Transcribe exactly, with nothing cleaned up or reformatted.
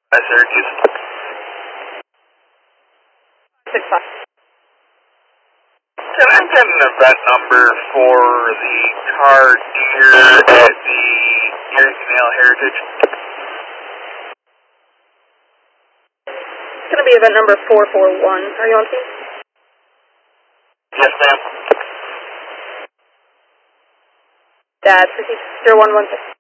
Hi, Syracuse. Six five. Can I get an event number for the car deer at the Erie Canal Heritage? It's going to be event number four four one. Are you on scene? Yes, ma'am. Dad, proceed zero one one six.